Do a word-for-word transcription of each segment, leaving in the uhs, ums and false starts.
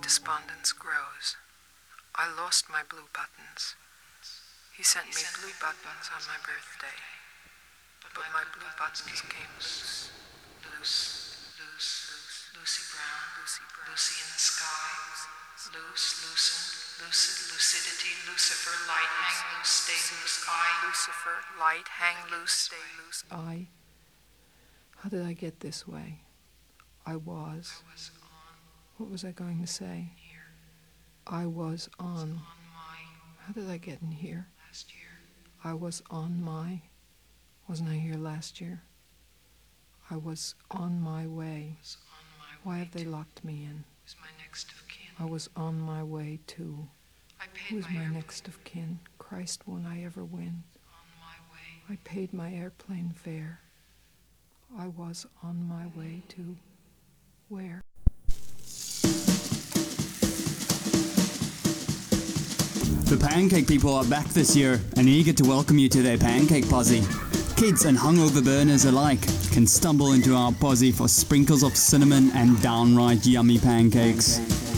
despondence grows. I lost my blue buttons. He sent me blue buttons on my birthday. But my blue buttons came loose. Loose, loose, loose. Lucy Brown, Lucy Brown. Lucy in the sky. Loose, lucent, lucid, lucidity, Lucifer, light, hang loose, stay loose, I. Lucifer, light, hang loose, stay loose, I. How did I get this way? I was. I was on. What was I going to say? Here. I was on. I was on my. How did I get in here? Last year. I was on my. Wasn't I here last year? I was on my way. I was on my Why way have they locked me in? Who's my next of kin? I was on my way to. I paid Who's my, my next of kin? Christ, won't I ever win? On my way. I paid my airplane fare. I was on my way to where? The Pancake People are back this year and eager to welcome you to their Pancake Posse. Kids and hungover burners alike can stumble into our posse for sprinkles of cinnamon and downright yummy pancakes.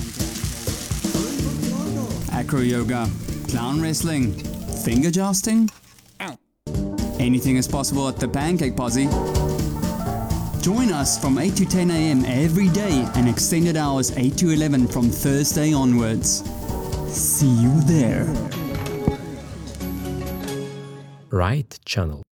Acro yoga, clown wrestling, finger jousting? Ow. Anything is possible at the Pancake Posse. Join us from eight to ten a.m. every day and extended hours eight to eleven from Thursday onwards. See you there. Right Channel.